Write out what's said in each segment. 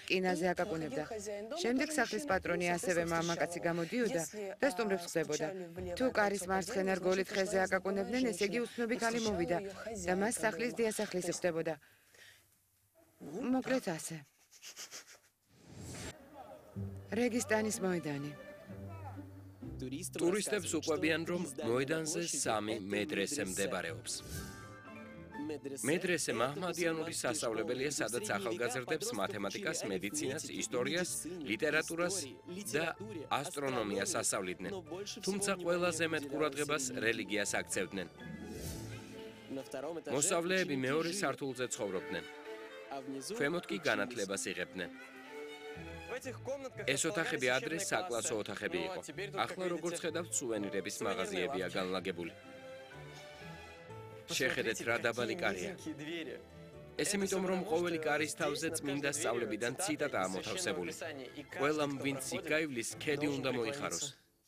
რკინაზე აკაკუნებდა. შემდეგ სახლის პატრონი ასევე მამაკაცი გამოდიოდა და სტუმრებს ხდებოდა. თუ კარის მარცხენა რგოლით ხეზე აკაკუნებდნენ, ესე იგი უცნობი ქალი მოვიდა და მას სახლის დიასახლისი ხდებოდა. მოკლედ ასე. რეგისტანის მოედანი. ტურისტებს უყვებიან, რომ მოედანზე 3 მედრესე მდებარეობს. მედრესე მაჰმადიანური სასწავლებელია, სადაც ახალგაზრდებს მათემატიკას, მედიცინას, ისტორიას, ლიტერატურას და ასტრონომიას ასწავლიდნენ. თუმცა ყველაზე მეტ ყურადღებას რელიგიას აქცევდნენ. მოსწავლეები მეორე სართულზე ცხოვრობდნენ. ქვემოთ კი განათლებას იღებდნენ. ეს ოთახები ადრე საკლასო ოთახები იყო. ახლა როგორც ხედავთ, სუვენირების მაღაზიებია განლაგებული. შეხედეთ რა დაბალი კარია. ეს იმიტომ, რომ ყოველი კარის თავზე წმინდა სწავლებიდან ციტატაა მოთავსებული. ყველამ, ვინც იქ გაივლის, ქედი უნდა მოიხაროს.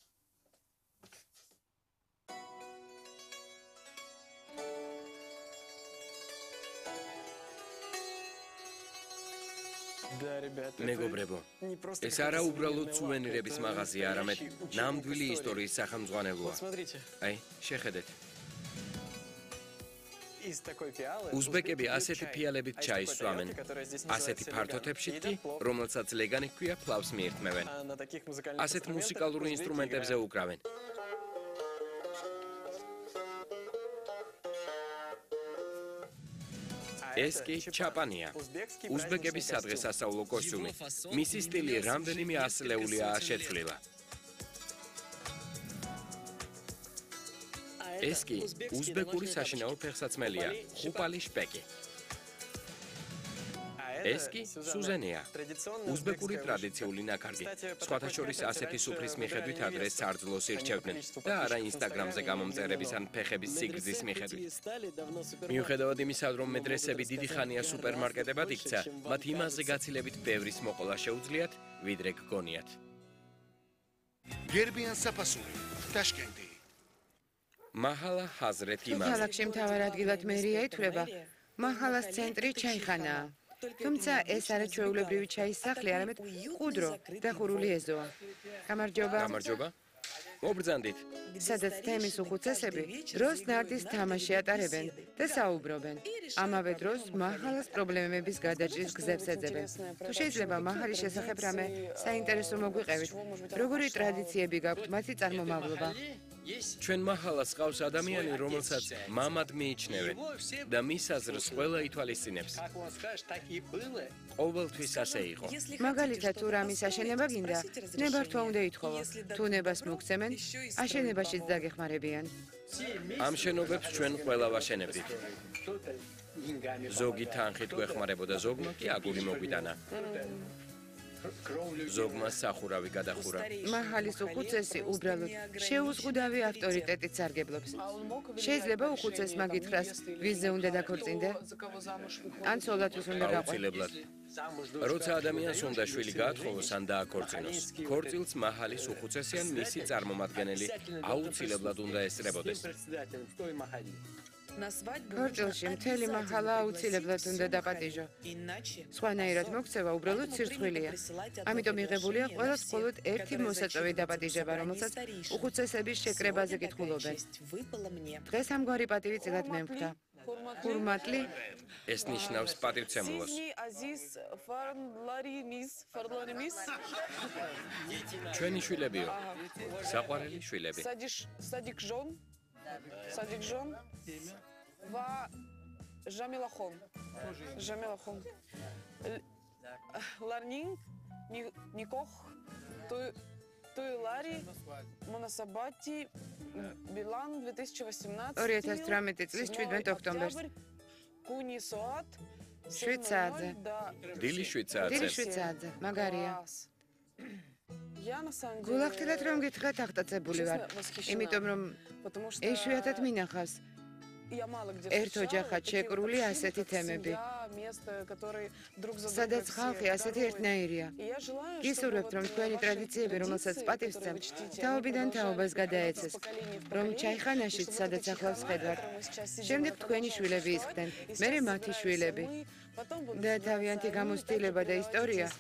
მეგობრებო, ეს არა უბრალოდ სუვენირების მაღაზია, არამედ ნამდვილი ისტორიის სახელმძღვანელოა. აი, შეხედეთ. უზბეკები ასეთი ფიალებით ჩაის სვამენ. ასეთი ფართოთებში კი, რომელსაც ლეგანი ჰქვია, ფლავს მიირთმევენ. ასეთ მუსიკალურ ინსტრუმენტებზე უკრავენ. ეს კი ჩაპანია. უზბეკების სადღესასწაულო კოსტიუმი. მისი სტილი რამდენიმე ასლეულიაა შეცვლილა. ეს კი უზბეკური საშინაო ფეხსაცმელია, ხუპალი შპეკი. ეს კი სუზენია, უზბეკური ტრადიციული ნაკარგი. სხვათა შორის ასეთი სუფრის მიხედვით ადრე სარძლოს ირჩევდნენ და არა ინსტაგრამზე გამომწერების ან ფეხების სიგრძის მიხედვით. მიუხედავად იმისა, რომ მედრესები დიდი ხანია სუპერმარკეტებად იქცა, მათ იმაზე გაცილებით ბევრის მოყოლა შეუძლიათ, ვიდრე გგონიათ. გერბიან საფასური, ტაშკენტი. მაჰალა ჰაზრეთ იმამ. ქალაქში მთავარ ადგილად მერია ითვლება. მაჰალას ცენტრი ჩაიხანაა. თუმცა ეს არა ჩვეულებრივი ჩაის სახლი, არამედ ყუდრო და ხურული ეზოა. გამარჯობა. გამარჯობა. მობრძანდით. სადაც თემის უხუცესები დროს ნარდის თამაში ატარებენ და საუბრობენ. ამავე დროს მაჰალას პრობლემების გადაჭრის გზებს ეძებენ. თუ შეიძლება მაჰალის შესახებ რამე საინტერესო მოგვიყევით, როგორი ტრადიციები გაქვთ, მათი წარმომავლობა? ჩვენ მაჰალას ყავს ადამიანი, რომელსაც მამად მიიჩნევენ და მის აზრს ყველა ითვალისწინებს. ყოველთვის ასე იყო. მაგალითად, თუ რამის აშენება გინდა, ნებართვა უნდა ითხოვო. თუ ნებას მოგცემენ, აშენებაშიც დაგეხმარებიან. ამ შენობებს ჩვენ ყველა ვაშენებდით. ზოგი თანხით გვეხმარებოდა, ზოგმა კი აგური მოგვიტანა. ზოგმა სახურავი გადახურა. მაჰალის უხუცესი უბრალოდ შეუზღუდავი ავტორიტეტით სარგებლობს. შეიძლება უხუცესმა გითხრას, ვიზზე უნდა დაქორწინდე? ან ცოლათვის უნდა გაყვე? აუცილებლად. როცა ადამიანს უნდა შვილი გაათხოვოს ან დააქორწინოს, ქორწილს მაჰალის უხუცესი ან მისი წარმომადგენელი აუცილებლად უნდა ესწრებოდეს. ქორწილში მთელი მაჰალა აუცილებლად უნდა დაპატიჟო. სხვანაირად მოქცევა უბრალოდ სირცხვილია. ამიტომ მიღებულია ყველას მხოლოდ ერთი მოსაწვევი დაპატიჟება, რომელსაც უხუცესების შეკრებაზე კითხულობენ. დღეს ამგვარი პატივი წილად მემხვდა. ჰურმატლი ეს ნიშნავს პატივცემულოს. ჩვენი შვილებიო, საყვარელი შვილები. Садик жон ва жамилахон. Жамилахон. Ларнинг никох той лари монасабати билан 2018. 2018 წლის 17 ოქტომბერს. Куни соат. შვიცაძე. დილი შვიცაძე. მაგარია. გულახდილად რომ გითხრათ, აღტაცებული ვარ, იმიტომ რომ ეშვიათად მინახავს ერთ ოჯახად შეკრული ასეთი თემები, სადაც ხალხი ასეთი ერთნაირია. გისურვებთ, რომ თქვენი ტრადიციები, რომელსაც პატივს სცემთ, თაობიდან თაობას გადაეცეს, რომ ჩაიხანაშიც, სადაც ახლავს ხედვართ, შემდეგ თქვენი შვილები ისხდნენ, მერე მათი შვილები და თავიანთი გამოცდილება და ისტორია